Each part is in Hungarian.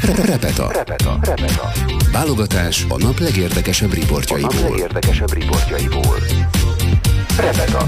Repeta. Válogatás a nap legérdekesebb riportjaiból. Repeta.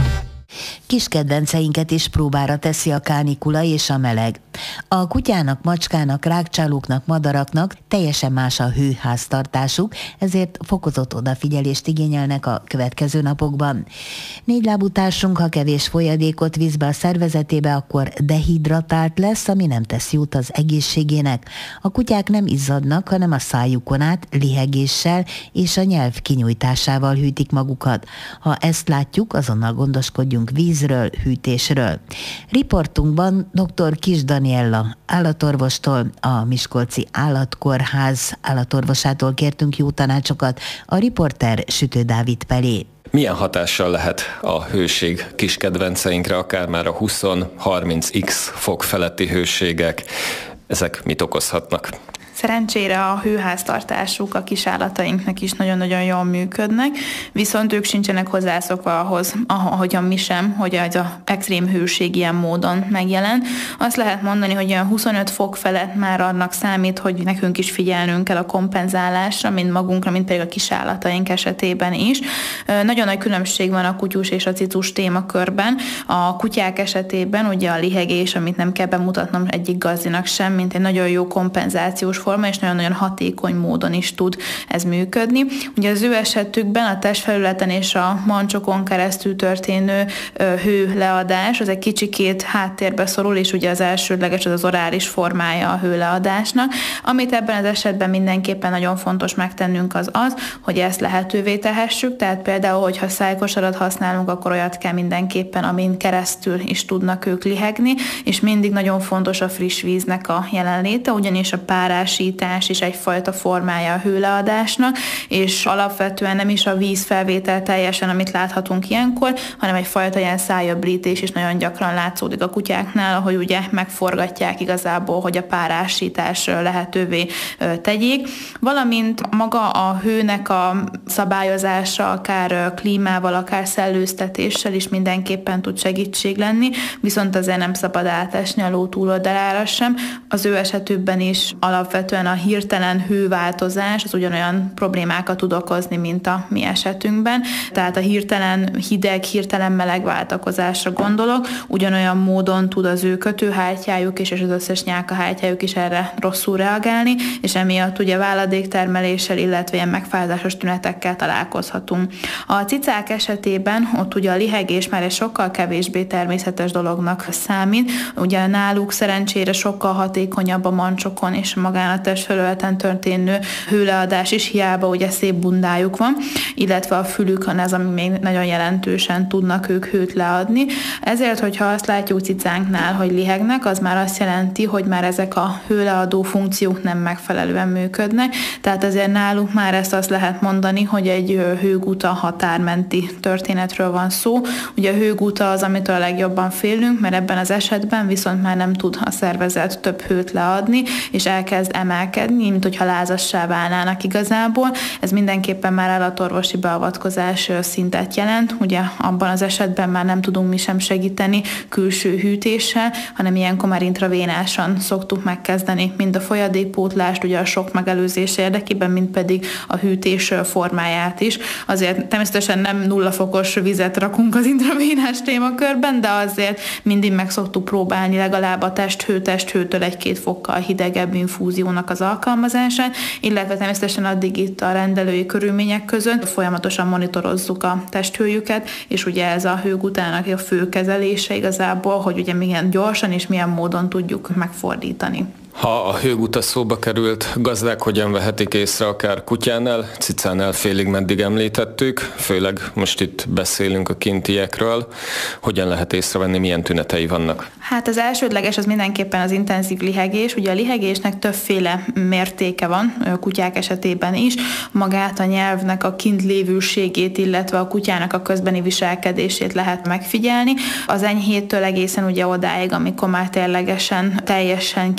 Kis kedvenceinket is próbára teszi a kánikula és a meleg. A kutyának, macskának, rágcsálóknak, madaraknak teljesen más a hőháztartásuk, ezért fokozott odafigyelést igényelnek a következő napokban. Négylábú társunk, ha kevés folyadékot visz be a szervezetébe, akkor dehidratált lesz, ami nem tesz jót az egészségének. A kutyák nem izzadnak, hanem a szájukon át lihegéssel és a nyelv kinyújtásával hűtik magukat. Ha ezt látjuk, azonnal gondoskodjunk vízről, hűtésről. Riportunkban dr. Kiss Daniella állatorvostól, a Miskolci Állatkórház állatorvosától kértünk jó tanácsokat, a riporter Sütő Dávid Pelé. Milyen hatással lehet a hőség kis kedvenceinkre, akár már a 20-30x fok feletti hőségek? Ezek mit okozhatnak? Szerencsére a hőháztartásuk a kisállatainknak is nagyon-nagyon jól működnek, viszont ők sincsenek hozzászokva ahhoz, ahogyan mi sem, hogy az a extrém hőség ilyen módon megjelen. Azt lehet mondani, hogy olyan 25 fok felett már annak számít, hogy nekünk is figyelnünk kell a kompenzálásra, mind magunkra, mind pedig a kisállataink esetében is. Nagyon nagy különbség van a kutyus és a cicus témakörben. A kutyák esetében ugye a lihegés, amit nem kell bemutatnom egyik gazdinak sem, mint egy nagyon jó kompenzációs forma, és nagyon-nagyon hatékony módon is tud ez működni. Ugye az ő esetükben a testfelületen és a mancsokon keresztül történő hőleadás az egy kicsikét háttérbe szorul, és ugye az elsődleges az orális formája a hőleadásnak. Amit ebben az esetben mindenképpen nagyon fontos megtennünk az, hogy ezt lehetővé tehessük, tehát például, hogyha szájkosarat használunk, akkor olyat kell mindenképpen, amin keresztül is tudnak ők lihegni, és mindig nagyon fontos a friss víznek a jelenléte, ugyanis a párásítás is egyfajta formája a hőleadásnak, és alapvetően nem is a vízfelvétel teljesen, amit láthatunk ilyenkor, hanem egyfajta ilyen szájöblítés is nagyon gyakran látszódik a kutyáknál, ahogy ugye megforgatják igazából, hogy a párásítás lehetővé tegyék. Valamint maga a hőnek a szabályozása, akár klímával, akár szellőztetéssel is mindenképpen tud segítség lenni, viszont azért nem szabad átesni a ló túloldalára sem. Az ő esetükben is alapvetően a hirtelen hőváltozás az ugyanolyan problémákat tud okozni, mint a mi esetünkben. Tehát a hirtelen hideg, hirtelen meleg váltakozásra gondolok, ugyanolyan módon tud az ő kötőhártyájuk és az összes nyálkahártyájuk is erre rosszul reagálni, és emiatt ugye váladéktermeléssel, illetve ilyen megfázásos tünetekkel találkozhatunk. A cicák esetében ott ugye a lihegés már egy sokkal kevésbé természetes dolognak számít. Ugye náluk szerencsére sokkal hatékonyabb a mancsokon és magán a testfelületen történő hőleadás is, hiába ugye szép bundájuk van, illetve a fülükön ez, ami még nagyon jelentősen tudnak ők hőt leadni. Ezért, hogyha azt látjuk cicánknál, hogy lihegnek, az már azt jelenti, hogy már ezek a hőleadó funkciók nem megfelelően működnek, tehát ezért náluk már azt lehet mondani, hogy egy hőguta határmenti történetről van szó. Ugye a hőguta az, amitől a legjobban félünk, mert ebben az esetben viszont már nem tud a szervezet több hőt leadni, és elkezd emelkedni, mint hogyha lázassá válnának igazából. Ez mindenképpen már állatorvosi beavatkozás szintet jelent. Ugye abban az esetben már nem tudunk mi sem segíteni külső hűtéssel, hanem ilyenkor már intravénásan szoktuk megkezdeni mind a folyadékpótlást, ugye a sok megelőzés érdekében, mint pedig a hűtés formáját is. Azért természetesen nem 0 fokos vizet rakunk az intravénás témakörben, de azért mindig meg szoktuk próbálni legalább a testhőtől 1-2 fokkal hidegebb infúziónak az alkalmazását, illetve természetesen addig itt a rendelői körülmények között folyamatosan monitorozzuk a testhőjüket, és ugye ez a hőgutának a fő kezelése igazából, hogy ugye milyen gyorsan és milyen módon tudjuk megfordítani. Ha a hőguta szóba került, gazdák hogyan vehetik észre, akár kutyánál, cicánál félig meddig említettük, főleg most itt beszélünk a kintiekről, hogyan lehet észrevenni, milyen tünetei vannak? Hát az elsődleges az mindenképpen az intenzív lihegés. Ugye a lihegésnek többféle mértéke van, kutyák esetében is, magát a nyelvnek a kint lévőségét, illetve a kutyának a közbeni viselkedését lehet megfigyelni. Az enyhétől egészen ugye odáig, amikor már ténylegesen teljesen kiölti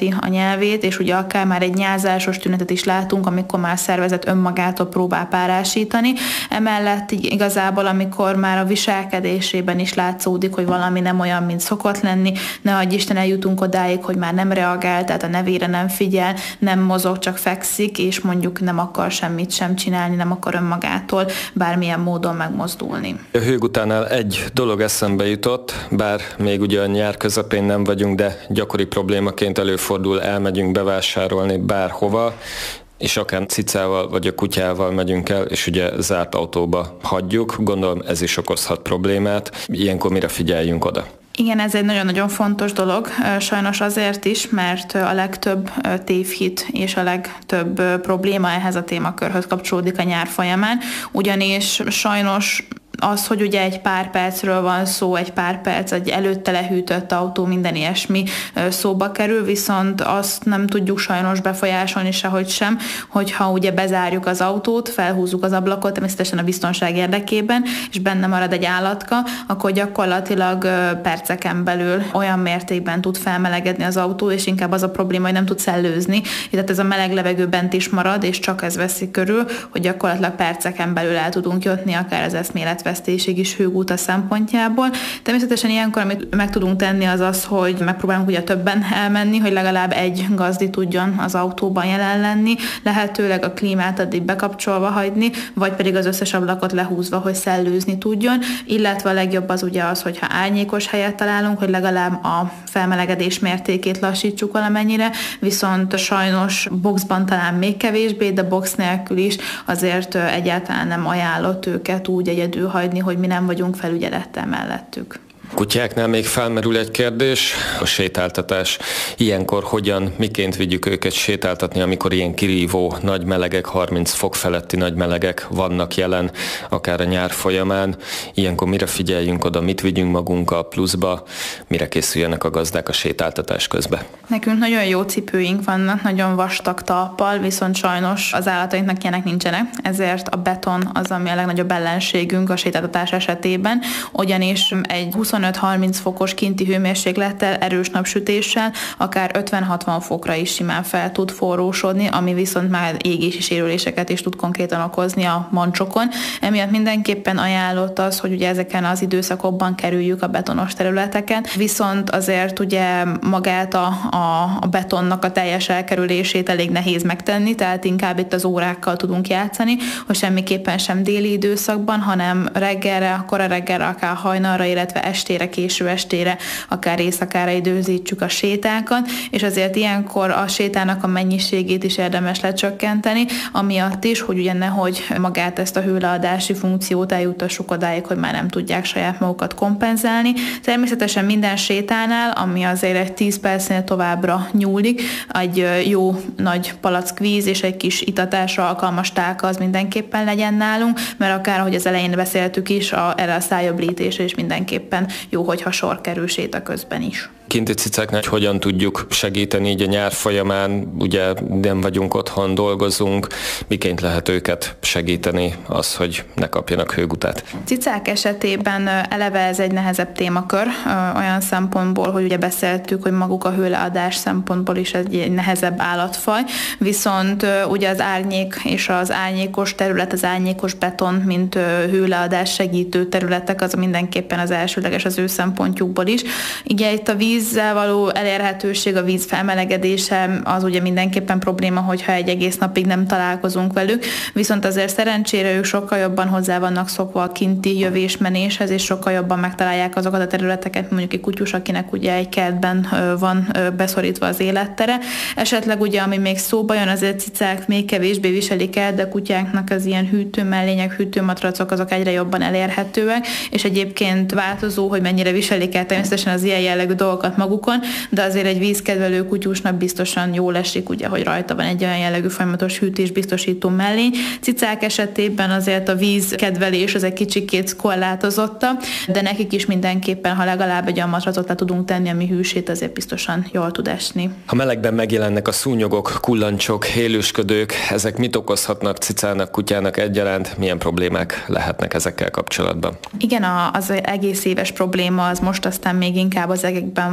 megnyugtati a nyelvét, és ugye akár már egy nyázásos tünetet is látunk, amikor már a szervezet önmagától próbál párásítani. Emellett igazából, amikor már a viselkedésében is látszódik, hogy valami nem olyan, mint szokott lenni, ne adj Isten, eljutunk odáig, hogy már nem reagál, tehát a nevére nem figyel, nem mozog, csak fekszik, és mondjuk nem akar semmit sem csinálni, nem akar önmagától bármilyen módon megmozdulni. A hőgutánál egy dolog eszembe jutott, bár még ugye a nyár közepén nem vagyunk, de gyakori problémaként előfordul, elmegyünk bevásárolni bárhova, és akár cicával vagy a kutyával megyünk el, és ugye zárt autóba hagyjuk. Gondolom ez is okozhat problémát. Ilyenkor mire figyeljünk oda? Igen, ez egy nagyon-nagyon fontos dolog, sajnos azért is, mert a legtöbb tévhit és a legtöbb probléma ehhez a témakörhöz kapcsolódik a nyár folyamán, ugyanis sajnos az, hogy ugye egy pár percről van szó, egy pár perc, egy előtte lehűtött autó, minden ilyesmi szóba kerül, viszont azt nem tudjuk sajnos befolyásolni sehogy sem, hogyha ugye bezárjuk az autót, felhúzzuk az ablakot, természetesen a biztonság érdekében, és benne marad egy állatka, akkor gyakorlatilag perceken belül olyan mértékben tud felmelegedni az autó, és inkább az a probléma, hogy nem tud szellőzni, tehát ez a meleg levegő bent is marad, és csak ez veszi körül, hogy gyakorlatilag perceken belül el tudunk jutni, akár az eszméletvesztésig is hőgúta szempontjából. Természetesen ilyenkor, amit meg tudunk tenni, az az, hogy megpróbálunk ugye többen elmenni, hogy legalább egy gazdi tudjon az autóban jelen lenni, lehetőleg a klímát addig bekapcsolva hagyni, vagy pedig az összes ablakot lehúzva, hogy szellőzni tudjon, illetve a legjobb az ugye az, hogyha árnyékos helyet találunk, hogy legalább a felmelegedés mértékét lassítsuk valamennyire, viszont sajnos boxban talán még kevésbé, de box nélkül is azért egyáltalán nem ajánlott őket úgy egyedül hagyni, hogy mi nem vagyunk felügyelettel mellettük. Kutyáknál még felmerül egy kérdés, a sétáltatás. Ilyenkor miként vigyük őket sétáltatni, amikor ilyen kirívó nagy melegek, 30 fok feletti nagy melegek vannak jelen, akár a nyár folyamán. Ilyenkor mire figyeljünk oda, mit vigyünk magunkkal pluszba, mire készüljenek a gazdák a sétáltatás közben? Nekünk nagyon jó cipőink vannak, nagyon vastag talppal, viszont sajnos az állatainknak ilyenek nincsenek, ezért a beton az, ami a legnagyobb ellenségünk a sétáltatás esetében, ugyanis egy 25-30 fokos kinti hőmérséklettel, erős napsütéssel, akár 50-60 fokra is simán fel tud forrósodni, ami viszont már égési sérüléseket is tud konkrétan okozni a mancsokon. Emiatt mindenképpen ajánlott az, hogy ugye ezeken az időszakokban kerüljük a betonos területeket, viszont azért ugye magát a betonnak a teljes elkerülését elég nehéz megtenni, tehát inkább itt az órákkal tudunk játszani, hogy semmiképpen sem déli időszakban, hanem reggelre, kora reggelre, akár hajnalra, illetve estére, késő estére, akár éjszakára időzítsük a sétákat, és azért ilyenkor a sétának a mennyiségét is érdemes lecsökkenteni, amiatt is, hogy ugye nehogy magát ezt a hőleadási funkciót eljuttassuk odáig, hogy már nem tudják saját magukat kompenzálni. Természetesen minden sétánál, ami azért egy 10 percnél továbbra nyúlik, egy jó nagy palack víz és egy kis itatásra alkalmas tálka az mindenképpen legyen nálunk, mert akár, ahogy az elején beszéltük is, erre a szájöblítésre is mindenképpen jó, hogyha sor kerül séta közben is. Kinti cicáknak hogyan tudjuk segíteni így a nyár folyamán, ugye nem vagyunk otthon, dolgozunk, miként lehet őket segíteni az, hogy ne kapjanak hőgutát? Cicák esetében eleve ez egy nehezebb témakör, olyan szempontból, hogy ugye beszéltük, hogy maguk a hőleadás szempontból is egy nehezebb állatfaj, viszont ugye az árnyék és az árnyékos terület, az árnyékos beton, mint hőleadás segítő területek, az mindenképpen az elsőleges az ő szempontjukból is. Ugye itt a vízzel való elérhetőség, a víz felmelegedése az ugye mindenképpen probléma, hogyha egy egész napig nem találkozunk velük, viszont azért szerencsére ők sokkal jobban hozzá vannak szokva a kinti jövés-menéshez, és sokkal jobban megtalálják azokat a területeket, mondjuk egy kutyus, akinek ugye egy kertben van beszorítva az élettere. Esetleg ugye, ami még szóba jön, azért cicák még kevésbé viselik el, de kutyáknak az ilyen hűtőmellények, hűtőmatracok azok egyre jobban elérhetőek, és egyébként változó, hogy mennyire viselik el természetesen az ilyen jellegű dolgokat magukon, de azért egy vízkedvelő kutyusnak biztosan jól esik, ugye, hogy rajta van egy olyan jellegű folyamatos hűtés biztosító mellény. Cicák esetében azért a vízkedvelés az egy kicsikét korlátozottabb, de nekik is mindenképpen, ha legalább egy olyan matracot le tudunk tenni, ami hűsít, azért biztosan jól tud esni. Ha melegben megjelennek a szúnyogok, kullancsok, élősködők, ezek mit okozhatnak cicának, kutyának egyaránt? Milyen problémák lehetnek ezekkel kapcsolatban? Igen, az egész éves probléma az most aztán még inkább az egekben van,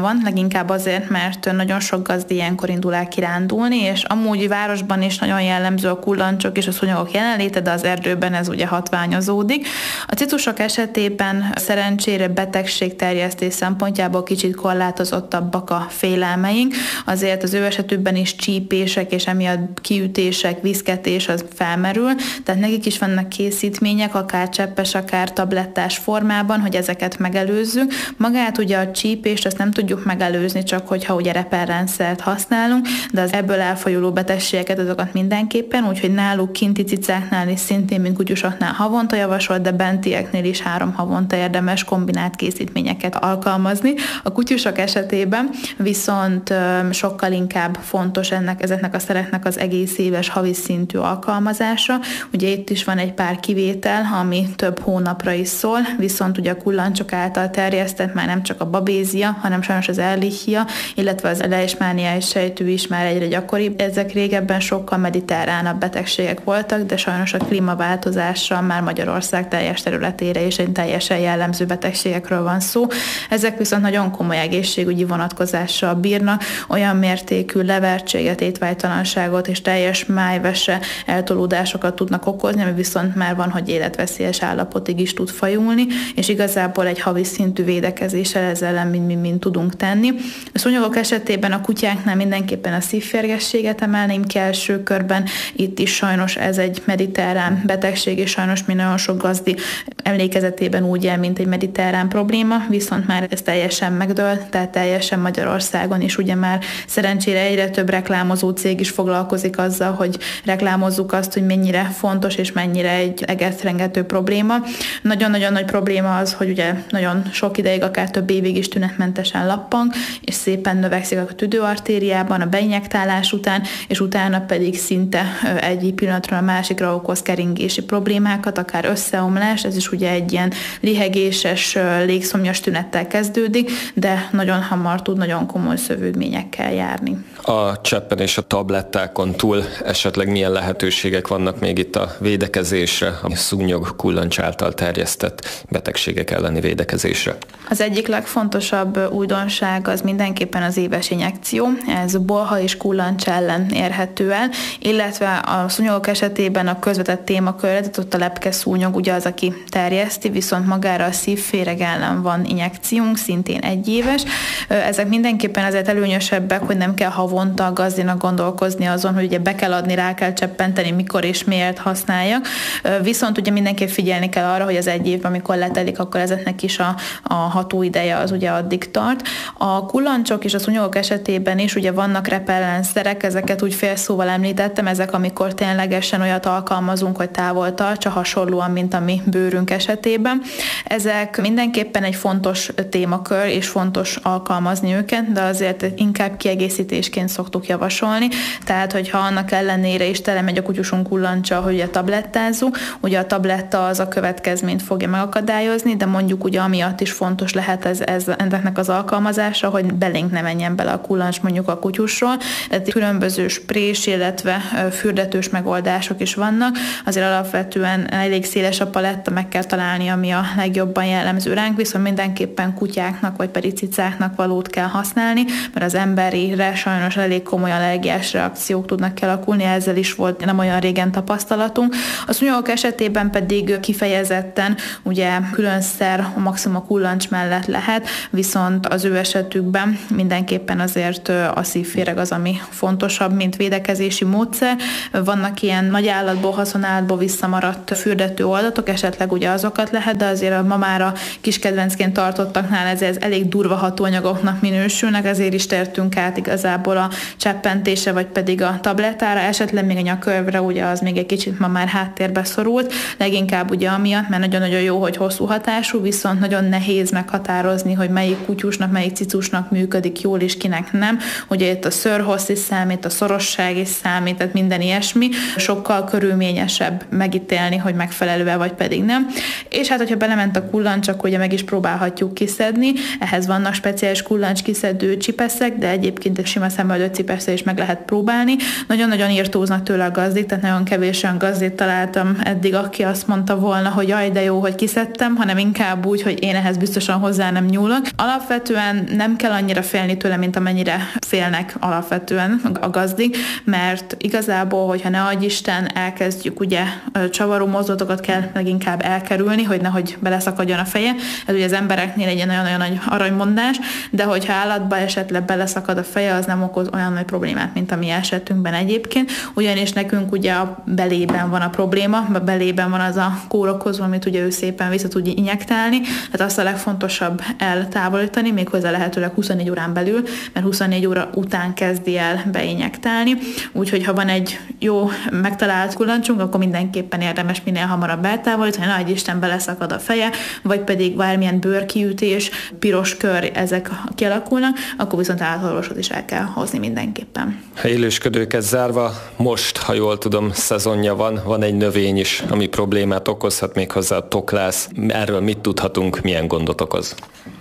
van, leginkább azért, mert nagyon sok gazdi ilyenkor indul el kirándulni, és amúgy városban is nagyon jellemző a kullancsok és a szúnyogok jelenléte, de az erdőben ez ugye hatványozódik. A cicusok esetében szerencsére betegségterjesztés szempontjából kicsit korlátozottabbak a félelmeink, azért az ő esetükben is csípések és emiatt kiütések, viszketés az felmerül, tehát nekik is vannak készítmények, akár cseppes, akár tablettás formában, hogy ezeket megelőzzük. Magát ugye a csípést azt nem tudjuk megelőzni, csak hogyha ugye repellrendszert használunk, de az ebből elfajuló betegségeket azokat mindenképpen, úgyhogy náluk kinti cicáknál is szintén, mint kutyusoknál havonta javasolt, de bentieknél is 3 havonta érdemes kombinált készítményeket alkalmazni. A kutyusok esetében viszont sokkal inkább fontos ezeknek a szereknek az egész éves havi szintű alkalmazása. Ugye itt is van egy pár kivétel, ami több hónapra is szól, viszont ugye a kullancsok által terjesztett már nem csak a babézia, hanem sajnos az ehrlichia, illetve az leishmaniás sejtű is már egyre gyakoribb. Ezek régebben sokkal mediterránabb betegségek voltak, de sajnos a klímaváltozással már Magyarország teljes területére is egy teljesen jellemző betegségekről van szó. Ezek viszont nagyon komoly egészségügyi vonatkozással bírnak, olyan mértékű levertséget, étvágytalanságot és teljes májvese eltolódásokat tudnak okozni, ami viszont már van, hogy életveszélyes állapotig is tud fajulni, és igazából egy havi szintű védekezéssel ezzel ellen mind tudunk tenni. A szúnyogok esetében a kutyáknál mindenképpen a szívférgességet emelném ki első körben. Itt is sajnos ez egy mediterrán betegség, és sajnos mi nagyon sok gazdi emlékezetében úgy él, mint egy mediterrán probléma, viszont már ez teljesen megdőlt, tehát teljesen Magyarországon is ugye már szerencsére egyre több reklámozó cég is foglalkozik azzal, hogy reklámozzuk azt, hogy mennyire fontos és mennyire egy egetrengető probléma. Nagyon-nagyon nagy probléma az, hogy ugye nagyon sok ideig, akár több évig is tünetmentesen lappang, és szépen növekszik a tüdőartériában a beinjektálás után, és utána pedig szinte egy pillanatról a másikra okoz keringési problémákat, akár összeomlás, ez is ugye egy ilyen lihegéses, légszomjas tünettel kezdődik, de nagyon hamar tud nagyon komoly szövődményekkel járni. A cseppen és a tablettákon túl esetleg milyen lehetőségek vannak még itt a védekezésre, a szúnyog kullancs által terjesztett betegségek elleni védekezésre? Az egyik legfontosabb újdonság az mindenképpen az éves injekció. Ez bolha és kullancs ellen érhető el, illetve a szúnyogok esetében a közvetett témakörre, tehát ott a lepkeszúnyog ugye az, aki terjeszti, viszont magára a szívféreg ellen van injekciónk, szintén 1 éves. Ezek mindenképpen azért előnyösebbek, hogy nem kell havonta a gazdinak gondolkozni azon, hogy ugye be kell adni, rá kell cseppenteni, mikor és miért használjak. Viszont ugye mindenképp figyelni kell arra, hogy az 1 évben, amikor letelik, akkor ezeknek is a hatóideje az ugye addig tart. A kullancsok és a szúnyogok esetében is ugye vannak repellenszerek, ezeket úgy félszóval említettem, ezek amikor ténylegesen olyat alkalmazunk, hogy távol tartsa, hasonlóan, mint a mi bőrünk esetében. Ezek mindenképpen egy fontos témakör, és fontos alkalmazni őket, de azért inkább kiegészítésként szoktuk javasolni. Tehát, hogyha annak ellenére is telemegy a kutyusunk kullancsa, hogy a tablettázunk, ugye a tabletta az a következményt fogja megakadályozni, de mondjuk ugye amiatt is fontos lehet ennek az alkalmazása, hogy belénk ne menjen bele a kullancs mondjuk a kutyusról. Tehát különböző sprés, illetve fürdetős megoldások is vannak. Azért alapvetően elég széles a paletta, meg kell találni, ami a legjobban jellemző ránk, viszont mindenképpen kutyáknak vagy pedig cicáknak valót kell használni, mert az emberire sajnos elég komoly allergiás reakciók tudnak kialakulni, ezzel is volt nem olyan régen tapasztalatunk. A szúnyogok esetében pedig kifejezetten ugye külön szer maximum a kullancs mellett lehet, viszont az ő esetükben mindenképpen azért a szívféreg az, ami fontosabb, mint védekezési módszer. Vannak ilyen nagy állatból, haszonállatból visszamaradt fürdető oldatok, esetleg ugye azokat lehet, de azért ma már a kis kedvencként tartottaknál ez elég durva hatóanyagoknak minősülnek, ezért is tértünk át igazából a cseppentése, vagy pedig a tablettára, esetleg még a nyakörvre, ugye az még egy kicsit ma már háttérbe szorult, leginkább ugye amiatt, mert nagyon-nagyon jó, hogy hosszú hatású, viszont nagyon nehéz meghatározni, hogy melyik kutyusnak, melyik cicusnak működik jól, és kinek nem. Ugye itt a szőrhossz is számít, a szorosság is számít, tehát minden ilyesmi. Sokkal körülményesebb megítélni, hogy megfelelő-e, vagy pedig nem. És hát, hogyha belement a kullancs, akkor ugye meg is próbálhatjuk kiszedni. Ehhez vannak speciális kullancs kiszedő csipeszek, de egyébként egy sima szemöldő cipeszre is meg lehet próbálni. Nagyon-nagyon írtóznak tőle a gazdik, tehát nagyon kevés olyan gazdit találtam eddig, aki azt mondta volna, hogy jaj, de jó, hogy kiszedtem, hanem inkább úgy, hogy én ehhez biztosan hozzá nem nyúlok. Alapvetően egyszerűen nem kell annyira félni tőle, mint amennyire félnek alapvetően a gazdik, mert igazából, hogyha ne adj Isten, elkezdjük ugye csavaró mozdulatokat kell leginkább elkerülni, hogy nehogy beleszakadjon a feje. Ez ugye az embereknél egy nagyon-nagyon nagy aranymondás, de hogyha állatba esetleg beleszakad a feje, az nem okoz olyan nagy problémát, mint a mi esetünkben egyébként, ugyanis nekünk ugye a belében van a probléma, a belében van az a kórokozó, amit ugye ő szépen vissza tud injektálni, tehát azt a legfontosabb eltávolítani, méghozzá lehetőleg 24 órán belül, mert 24 óra után kezdi el beinjektálni, úgyhogy ha van egy jó megtalált kullancsunk, akkor mindenképpen érdemes minél hamarabb eltávolítani, ha nagy Isten beleszakad a feje, vagy pedig bármilyen bőrkiütés, piros kör, ezek kialakulnak, akkor viszont állatorvosot is el kell hozni mindenképpen. Ha élősködőket zárva, most, ha jól tudom, szezonja van egy növény is, ami problémát okozhat, méghozzá a toklász. Erről mit tudhatunk, milyen gondot okoz?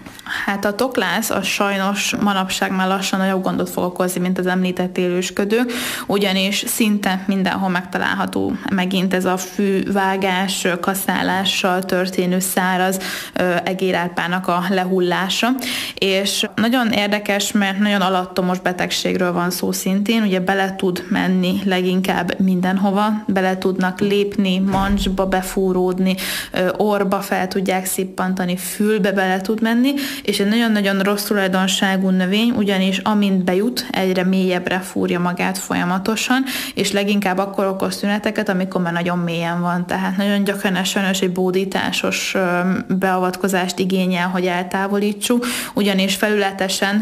Hát a toklász az sajnos manapság már lassan nagyobb gondot fog okozni, mint az említett élősködő, ugyanis szinte mindenhol megtalálható megint ez a fűvágás, kaszálással történő száraz egérárpának a lehullása, és nagyon érdekes, mert nagyon alattomos betegségről van szó szintén, ugye bele tud menni leginkább mindenhova, bele tudnak lépni, mancsba befúródni, orba fel tudják szippantani, fülbe bele tud menni, és egy nagyon-nagyon rossz tulajdonságú növény, ugyanis amint bejut, egyre mélyebbre fúrja magát folyamatosan, és leginkább akkor okoz tüneteket, amikor már nagyon mélyen van. Tehát nagyon gyakran sajnos egy bódításos beavatkozást igényel, hogy eltávolítsuk, ugyanis felületesen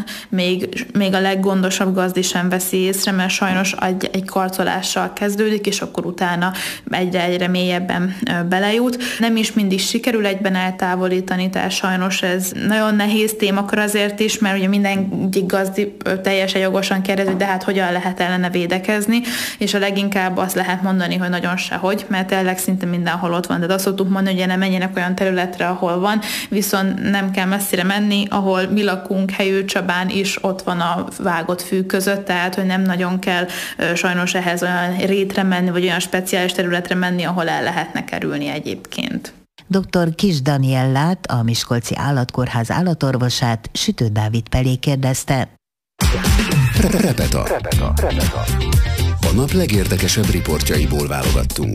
még a leggondosabb gazdi sem veszi észre, mert sajnos egy karcolással kezdődik, és akkor utána egyre mélyebben belejut. Nem is mindig sikerül egyben eltávolítani, tehát sajnos ez nagyon nehéz témakör azért is, mert ugye mindegyik gazdi teljesen jogosan kérdezi, de hát hogyan lehet ellene védekezni, és a leginkább azt lehet mondani, hogy nagyon sehogy, mert tényleg szinte mindenhol ott van. De azt szoktuk mondani, hogy nem menjenek olyan területre, ahol van, viszont nem kell messzire menni, ahol mi lakunk, Helyőcsabán is ott van a vágott fű között, tehát hogy nem nagyon kell sajnos ehhez olyan rétre menni, vagy olyan speciális területre menni, ahol el lehetne kerülni egyébként. Dr. Kiss Daniellát, a Miskolci Állatkórház állatorvosát Sütő Dávid Pelé kérdezte. Repeta. A nap legérdekesebb riportjaiból válogattunk.